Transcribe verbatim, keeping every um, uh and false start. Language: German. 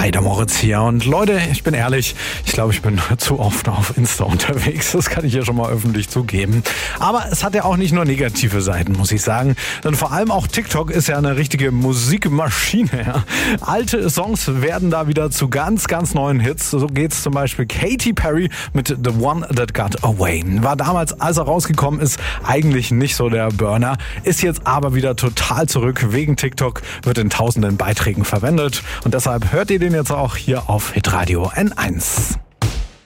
Hi, der Moritz hier. Und Leute, ich bin ehrlich, ich glaube, ich bin zu oft auf Insta unterwegs. Das kann ich ja schon mal öffentlich zugeben. Aber es hat ja auch nicht nur negative Seiten, muss ich sagen. Denn vor allem auch TikTok ist ja eine richtige Musikmaschine. Ja. Alte Songs werden da wieder zu ganz, ganz neuen Hits. So geht's zum Beispiel Katy Perry mit The One That Got Away. War damals, als er rausgekommen ist, eigentlich nicht so der Burner. Ist jetzt aber wieder total zurück. Wegen TikTok wird in tausenden Beiträgen verwendet. Und deshalb hört ihr den jetzt auch hier auf Hitradio N eins.